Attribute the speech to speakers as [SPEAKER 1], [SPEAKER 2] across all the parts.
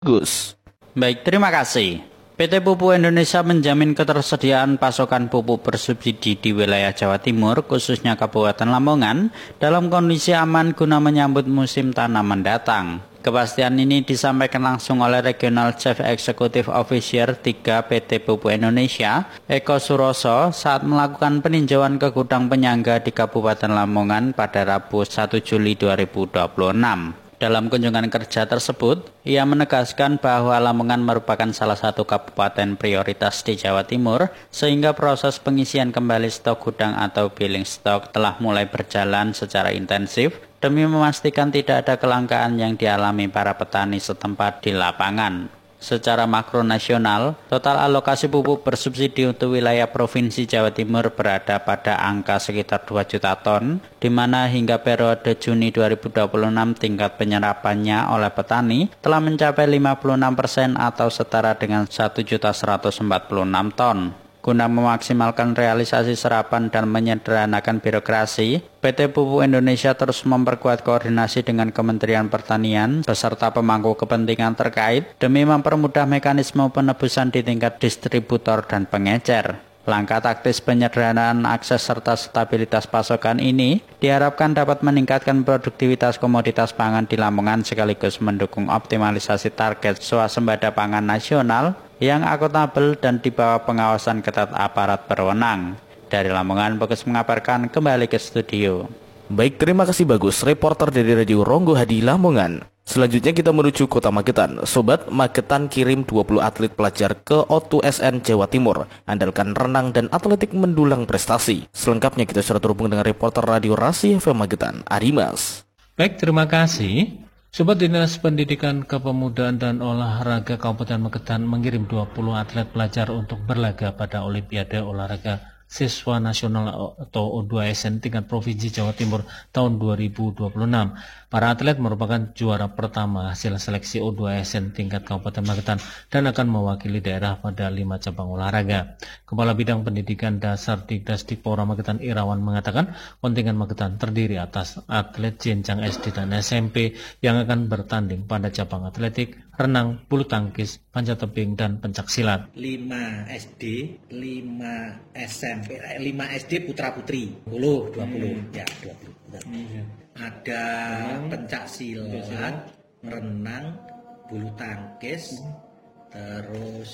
[SPEAKER 1] Gus.
[SPEAKER 2] Baik, terima kasih. PT Pupuk Indonesia menjamin ketersediaan pasokan pupuk bersubsidi di wilayah Jawa Timur, khususnya Kabupaten Lamongan, dalam kondisi aman guna menyambut musim tanam mendatang. Kepastian ini disampaikan langsung oleh Regional Chief Executive Officer 3 PT Pupuk Indonesia, Eko Suroso, saat melakukan peninjauan ke gudang penyangga di Kabupaten Lamongan pada Rabu 1 Juli 2026. Dalam kunjungan kerja tersebut, ia menegaskan bahwa Lamongan merupakan salah satu kabupaten prioritas di Jawa Timur, sehingga proses pengisian kembali stok gudang atau billing stok telah mulai berjalan secara intensif demi memastikan tidak ada kelangkaan yang dialami para petani setempat di lapangan. Secara makro nasional, total alokasi pupuk bersubsidi untuk wilayah Provinsi Jawa Timur berada pada angka sekitar 2 juta ton, di mana hingga periode Juni 2026 tingkat penyerapannya oleh petani telah mencapai 56% atau setara dengan 1.146 ton. Guna memaksimalkan realisasi serapan dan menyederhanakan birokrasi, PT Pupuk Indonesia terus memperkuat koordinasi dengan Kementerian Pertanian beserta pemangku kepentingan terkait demi mempermudah mekanisme penebusan di tingkat distributor dan pengecer. Langkah taktis penyederhanaan akses serta stabilitas pasokan ini diharapkan dapat meningkatkan produktivitas komoditas pangan di Lamongan sekaligus mendukung optimalisasi target swasembada pangan nasional yang akuntabel dan di bawah pengawasan ketat aparat berwenang. Dari Lamongan, Bagus mengabarkan, kembali ke studio.
[SPEAKER 1] Baik, terima kasih Bagus, reporter dari Radio Ronggo Hadi Lamongan. Selanjutnya kita menuju Kota Magetan. Sobat, Magetan kirim 20 atlet pelajar ke O2SN Jawa Timur. Andalkan renang dan atletik mendulang prestasi. Selengkapnya kita sudah terhubung dengan reporter Radio Rasi FM Magetan, Adimas.
[SPEAKER 3] Baik, terima kasih. Sobat, Dinas Pendidikan Kepemudaan dan Olahraga Kabupaten Magetan mengirim 20 atlet pelajar untuk berlaga pada Olimpiade Olahraga Siswa Nasional atau O2SN tingkat Provinsi Jawa Timur tahun 2026. Para atlet merupakan juara pertama hasil seleksi O2SN tingkat Kabupaten Magetan dan akan mewakili daerah pada 5 cabang olahraga. Kepala Bidang Pendidikan Dasar Dikdasdikpora Magetan Irawan mengatakan kontingen Magetan terdiri atas atlet jenjang SD dan SMP yang akan bertanding pada cabang atletik, renang, bulu tangkis, panjat tebing, dan pencaksilat.
[SPEAKER 4] 5 SD, 5 SMP, 5 SD putra-putri, 20. Ya, 20. Ada pencaksilat, renang, bulu tangkis, terus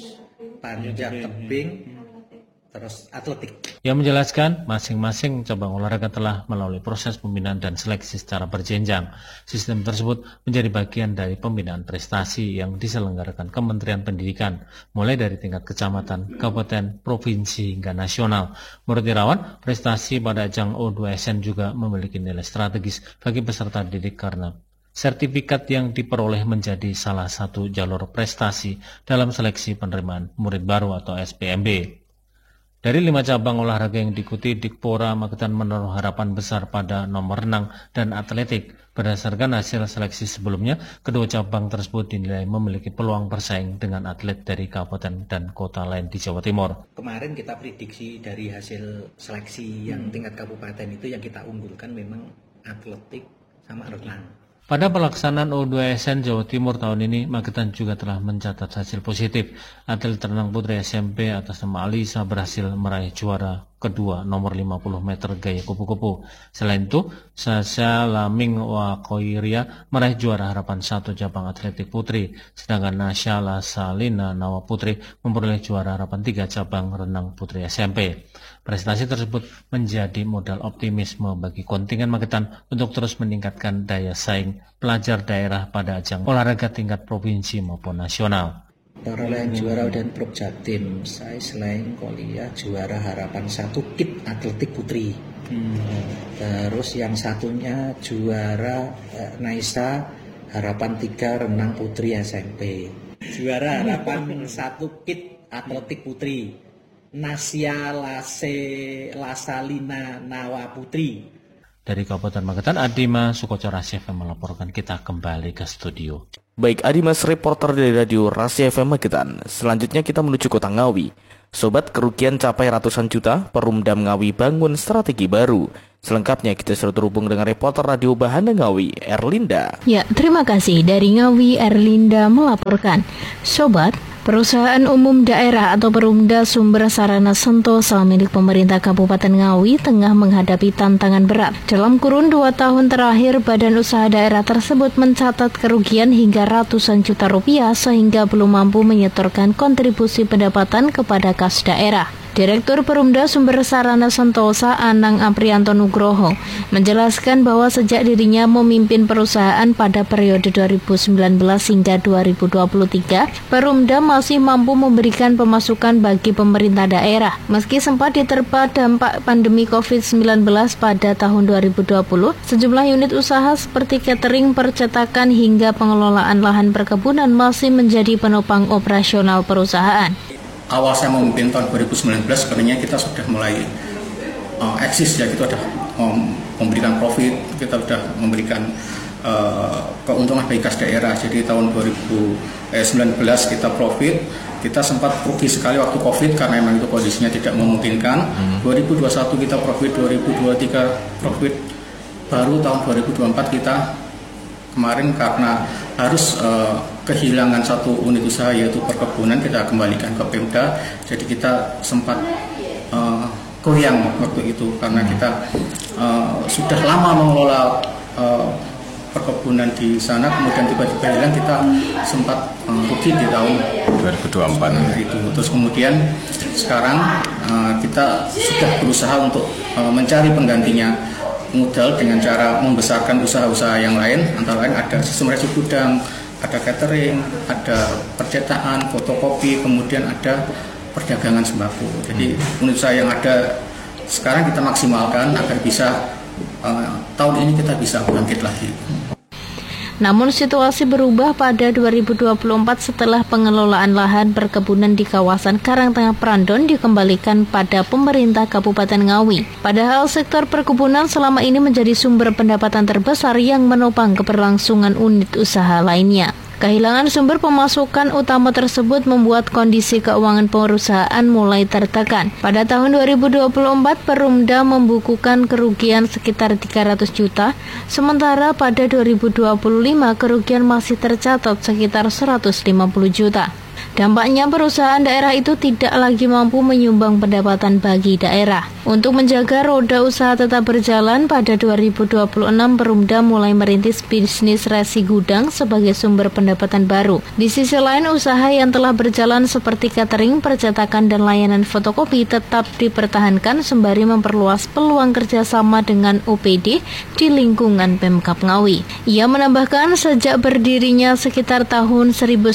[SPEAKER 4] panjat tebing, terus atletik.
[SPEAKER 3] Ia menjelaskan masing-masing cabang olahraga telah melalui proses pembinaan dan seleksi secara berjenjang. Sistem tersebut menjadi bagian dari pembinaan prestasi yang diselenggarakan Kementerian Pendidikan, mulai dari tingkat kecamatan, kabupaten, provinsi, hingga nasional. Menurut Irawan, prestasi pada ajang O2SN juga memiliki nilai strategis bagi peserta didik karena sertifikat yang diperoleh menjadi salah satu jalur prestasi dalam seleksi penerimaan murid baru atau SPMB. Dari 5 cabang olahraga yang diikuti, Dikpora Magetan menaruh harapan besar pada nomor renang dan atletik. Berdasarkan hasil seleksi sebelumnya, kedua cabang tersebut dinilai memiliki peluang bersaing dengan atlet dari kabupaten dan kota lain di Jawa Timur.
[SPEAKER 4] Kemarin kita prediksi dari hasil seleksi yang tingkat kabupaten itu yang kita unggulkan memang atletik sama renang.
[SPEAKER 3] Pada pelaksanaan O2SN Jawa Timur tahun ini, Magetan juga telah mencatat hasil positif. Atlet renang putri SMP atas nama Alisa berhasil meraih juara kedua nomor 50 meter gaya kupu-kupu. Selain itu, Sasha Laming Wakoiria meraih juara harapan 1 cabang atletik putri, sedangkan Nasya Lasalina Nawa Putri memperoleh juara harapan 3 cabang renang putri SMP. Prestasi tersebut menjadi modal optimisme bagi kontingen Magetan untuk terus meningkatkan daya saing pelajar daerah pada ajang olahraga tingkat provinsi maupun nasional.
[SPEAKER 4] Perolehan juara dan Prop Jatim, saya selain kuliah juara harapan 1 kit atletik putri. Terus yang satunya juara Naisa harapan 3 renang putri SMP. Juara harapan 1 kit atletik putri. Nasya Lasalina Nawa Putri.
[SPEAKER 3] Dari Kabupaten Magetan, Adima Sukoco Rasi FM melaporkan. Kita kembali ke studio.
[SPEAKER 1] Baik, Adimas, reporter dari Radio Rasi FM Magetan. Selanjutnya kita menuju Kota Ngawi. Sobat, kerugian capai ratusan juta, Perumdam Ngawi bangun strategi baru. Selengkapnya kita sudah terhubung dengan reporter Radio Bahana Ngawi, Erlinda.
[SPEAKER 5] Ya, terima kasih. Dari Ngawi, Erlinda melaporkan. Sobat, Perusahaan Umum Daerah atau Perumda Sumber Sarana Sentosa milik pemerintah Kabupaten Ngawi tengah menghadapi tantangan berat. Dalam kurun 2 tahun terakhir, badan usaha daerah tersebut mencatat kerugian hingga ratusan juta rupiah sehingga belum mampu menyetorkan kontribusi pendapatan kepada kas daerah. Direktur Perumda Sumber Sarana Sentosa Anang Aprianto Nugroho menjelaskan bahwa sejak dirinya memimpin perusahaan pada periode 2019 hingga 2023, Perumda masih mampu memberikan pemasukan bagi pemerintah daerah. Meski sempat diterpa dampak pandemi COVID-19 pada tahun 2020, sejumlah unit usaha seperti catering, percetakan hingga pengelolaan lahan perkebunan masih menjadi penopang operasional perusahaan.
[SPEAKER 6] Awal saya memimpin tahun 2019 sebenarnya kita sudah mulai eksis ya, kita sudah memberikan profit, kita sudah memberikan keuntungan bagi kas daerah. Jadi tahun 2019 kita profit, kita sempat rugi sekali waktu COVID karena memang itu kondisinya tidak memungkinkan. 2021 kita profit, 2023 profit, baru tahun 2024 kita kemarin karena harus kehilangan satu unit usaha yaitu perkebunan, kita kembalikan ke Pemda. Jadi kita sempat goyang waktu itu karena kita sudah lama mengelola perkebunan di sana, kemudian tiba-tiba hilang, kita sempat rugi di tahun 2024 itu. Terus kemudian sekarang kita sudah berusaha untuk mencari penggantinya modal dengan cara membesarkan usaha-usaha yang lain, antara lain ada sistem resi gudang, ada catering, ada percetakan, fotokopi, kemudian ada perdagangan sembako. Jadi unit usaha yang ada sekarang kita maksimalkan agar bisa tahun ini kita bisa bangkit lagi.
[SPEAKER 5] Namun situasi berubah pada 2024 setelah pengelolaan lahan perkebunan di kawasan Karangtengah Prandon dikembalikan pada pemerintah Kabupaten Ngawi. Padahal sektor perkebunan selama ini menjadi sumber pendapatan terbesar yang menopang keberlangsungan unit usaha lainnya. Kehilangan sumber pemasukan utama tersebut membuat kondisi keuangan perusahaan mulai tertekan. Pada tahun 2024, Perumda membukukan kerugian sekitar 300 juta, sementara pada 2025 kerugian masih tercatat sekitar 150 juta. Dampaknya perusahaan daerah itu tidak lagi mampu menyumbang pendapatan bagi daerah. Untuk menjaga roda usaha tetap berjalan, pada 2026 Perumda mulai merintis bisnis resi gudang sebagai sumber pendapatan baru. Di sisi lain, usaha yang telah berjalan seperti catering, percetakan, dan layanan fotokopi tetap dipertahankan sembari memperluas peluang kerjasama dengan OPD di lingkungan Pemkab Ngawi. Ia menambahkan sejak berdirinya sekitar tahun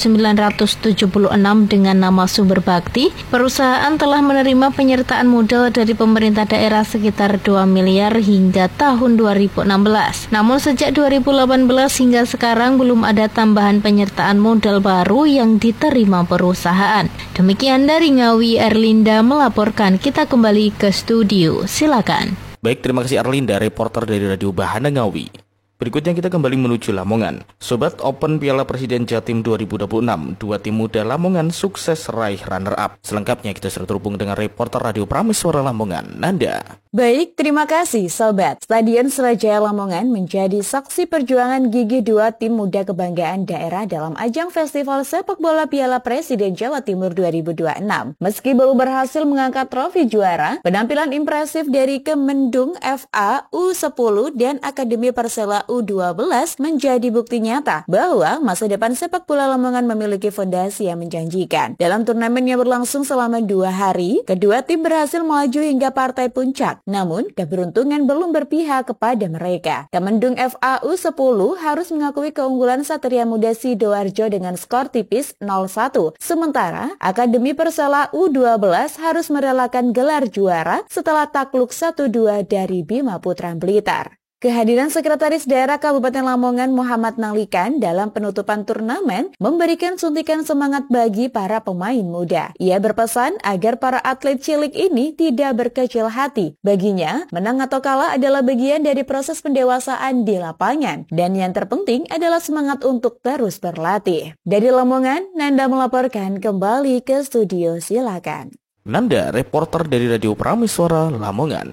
[SPEAKER 5] 1976 dengan nama Sumber Bakti, perusahaan telah menerima penyertaan modal dari pemerintah daerah sekitar 2 miliar hingga tahun 2016. Namun sejak 2018 hingga sekarang belum ada tambahan penyertaan modal baru yang diterima perusahaan. Demikian dari Ngawi, Erlinda melaporkan. Kita kembali ke studio, silakan.
[SPEAKER 1] Baik, terima kasih Erlinda, reporter dari Radio Bahana Ngawi. Berikutnya kita kembali menuju Lamongan. Sobat, Open Piala Presiden Jatim 2026, 2 tim muda Lamongan sukses raih runner-up. Selengkapnya kita sudah terhubung dengan reporter Radio Prameswara Lamongan, Nanda.
[SPEAKER 7] Baik, terima kasih Sobat. Stadion Surajaya Lamongan menjadi saksi perjuangan gigih 2 tim muda kebanggaan daerah dalam ajang Festival Sepak Bola Piala Presiden Jawa Timur 2026. Meski belum berhasil mengangkat trofi juara, penampilan impresif dari Kemendung FA U10 dan Akademi Persela U12 menjadi bukti nyata bahwa masa depan sepak bola Lamongan memiliki fondasi yang menjanjikan. Dalam turnamen yang berlangsung selama 2 hari, kedua tim berhasil melaju hingga partai puncak. Namun, keberuntungan belum berpihak kepada mereka. Kemendung FA U10 harus mengakui keunggulan Satria Muda Sidoarjo dengan skor tipis 0-1. Sementara, Akademi Persela U12 harus merelakan gelar juara setelah takluk 1-2 dari Bima Putra Blitar. Kehadiran Sekretaris Daerah Kabupaten Lamongan Muhammad Nalikan dalam penutupan turnamen memberikan suntikan semangat bagi para pemain muda. Ia berpesan agar para atlet cilik ini tidak berkecil hati. Baginya, menang atau kalah adalah bagian dari proses pendewasaan di lapangan. Dan yang terpenting adalah semangat untuk terus berlatih. Dari Lamongan, Nanda melaporkan. Kembali ke studio, silakan.
[SPEAKER 1] Nanda, reporter dari Radio Prameswara Lamongan.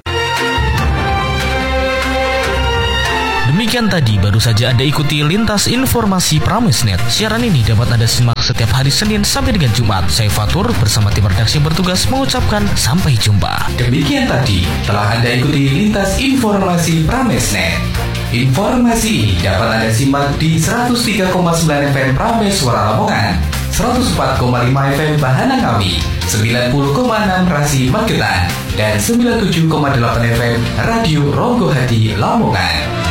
[SPEAKER 1] Demikian tadi baru saja Anda ikuti Lintas Informasi Pramesnet. Siaran ini dapat Anda simak setiap hari Senin sampai dengan Jumat. Saya Fatur bersama tim redaksi yang bertugas mengucapkan sampai jumpa.
[SPEAKER 8] Demikian tadi telah Anda ikuti Lintas Informasi Pramesnet. Informasi ini dapat Anda simak di 103,9 FM Prameswara Lamongan, 104,5 FM Bahana Ngawi, 90,6 Rasi Magetan, dan 97,8 FM Radio Ronggo Hadi Lamongan.